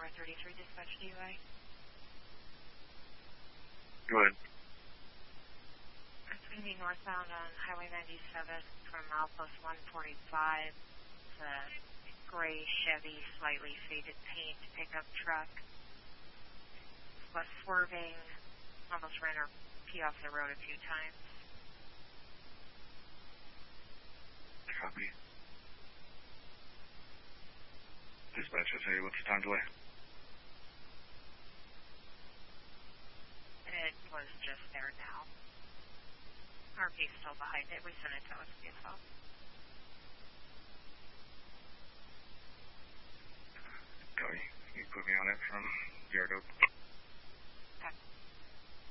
433 dispatch DUI. Go ahead. It's going to be northbound on Highway 97 from Milepost 145. It's a gray Chevy, slightly faded paint pickup truck. Was swerving, almost ran her P off the road a few times. Copy. Dispatch, I'll tell you what's the time delay. It was just there now. RP's still behind it. We sent it to OSPFL. Copy. You put me on it from Yard Oak.